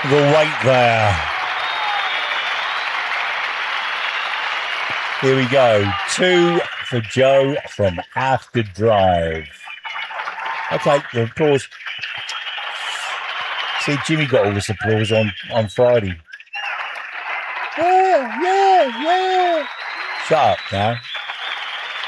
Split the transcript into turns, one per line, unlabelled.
the weight there. Here we go. 2 for Joe from After Drive. Okay, the applause. See, Jimmy got all this applause on Friday. Yeah. Shut up now.